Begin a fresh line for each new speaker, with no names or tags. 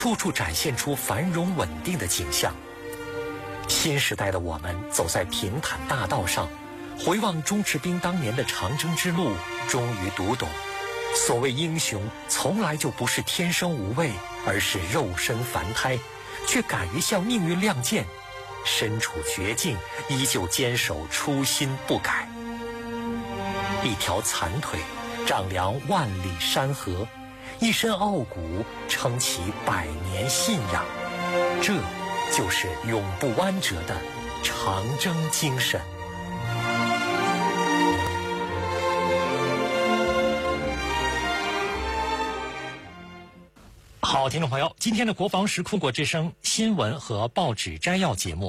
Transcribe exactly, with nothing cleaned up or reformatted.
处处展现出繁荣稳定的景象。新时代的我们走在平坦大道上，回望钟池兵当年的长征之路，终于读懂，所谓英雄从来就不是天生无畏，而是肉身凡胎，却敢于向命运亮剑，身处绝境依旧坚守初心不改。一条残腿丈量万里山河，一身傲骨撑起百年信仰，这就是永不弯折的长征精神。好，听众朋友，今天的国防时空国之声新闻和报纸摘要节目